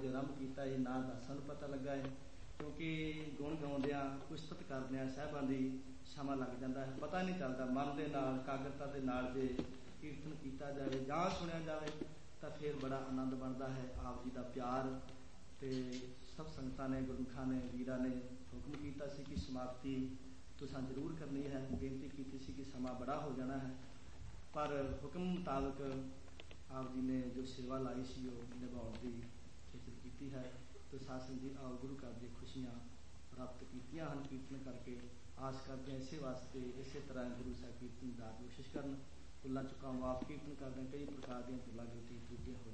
जो आरंभ किया है ना का सानू पता लगा है, क्योंकि गुण गाउंदियां पुस्तक करदियां साहिबां दी समा लग जाता है, पता नहीं चलता मन के नाल एकाग्रता के नाल जे कीर्तन किया जाए जां सुनिया जाए तो फिर बड़ा आनंद बनता है। आप जी का प्यार तो सब संगतां ने गुरमुखां ने वीरां ने हुक्म किया सी कि समाप्ति तुसां जरूर करनी है, बेनती की सी कि समा बड़ा हो जाना है, पर हुक्म मुताबिक आप जी ने जो सेवा लाई सी निभाने की कोशिश की है। तो सासन जी आओ गुरु घर दी खुशियां प्राप्त कीतियां हन कीर्तन करके, आस करते हैं इसे वास्ते इसे तरह गुरु साहब कीर्तन दा कोशिश करन, भुल्लां चुकां माफ कीर्तन करते कई प्रकार दी भुल्लां गलती त्रुटियां हो